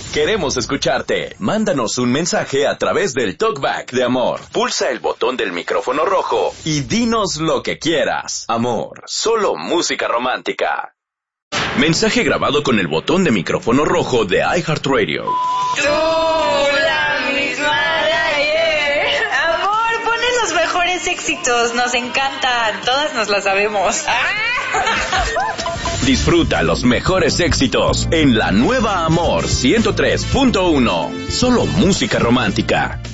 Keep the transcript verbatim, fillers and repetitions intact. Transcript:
Queremos escucharte. Mándanos un mensaje a través del Talkback de Amor. Pulsa el botón del micrófono rojo y dinos lo que quieras. Amor, solo música romántica. Mensaje grabado con el botón de micrófono rojo de iHeartRadio. Tú, la misma de ayer. Amor, ponen los mejores éxitos. Nos encantan. Todas nos las sabemos. Disfruta los mejores éxitos en la nueva Amor ciento tres punto uno. Solo música romántica.